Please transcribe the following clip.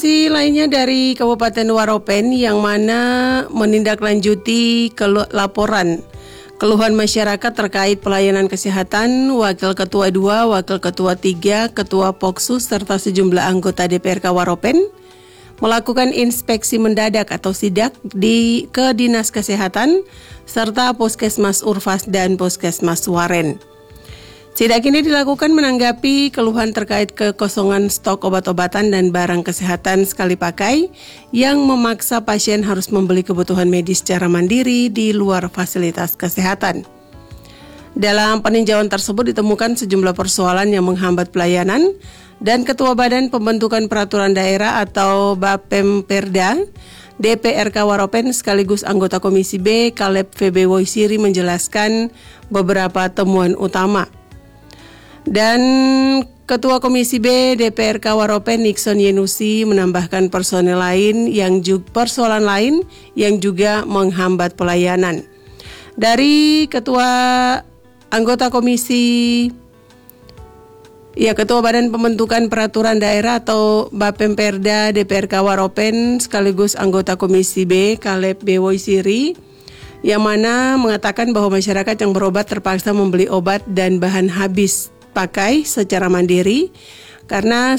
Informasi lainnya dari Kabupaten Waropen yang mana menindaklanjuti laporan keluhan masyarakat terkait pelayanan kesehatan, Wakil Ketua 2, Wakil Ketua 3, Ketua Poksus serta sejumlah anggota DPRK Waropen melakukan inspeksi mendadak atau sidak ke Dinas Kesehatan serta Puskesmas Urfas dan Puskesmas Waren. Sidak ini dilakukan menanggapi keluhan terkait kekosongan stok obat-obatan dan barang kesehatan sekali pakai yang memaksa pasien harus membeli kebutuhan medis secara mandiri di luar fasilitas kesehatan. Dalam peninjauan tersebut ditemukan sejumlah persoalan yang menghambat pelayanan dan Ketua Badan Pembentukan Peraturan Daerah atau Bapemperda DPRK Waropen sekaligus anggota Komisi B Caleb VB Woisiri menjelaskan beberapa temuan utama. Dan Ketua Komisi B DPRK Waropen Nixon Yenusi menambahkan persoalan lain yang juga menghambat pelayanan. Dari Ketua Badan Pembentukan Peraturan Daerah atau Bapemperda DPRK Waropen sekaligus anggota Komisi B Caleb B. Woisiri yang mana mengatakan bahwa masyarakat yang berobat terpaksa membeli obat dan bahan habis pakai secara mandiri karena